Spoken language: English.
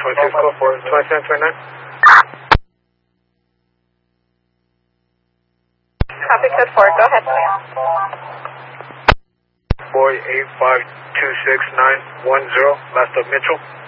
26, code 4, 2729. Copy code 4, go ahead. Boy 8526910, last of Mitchell.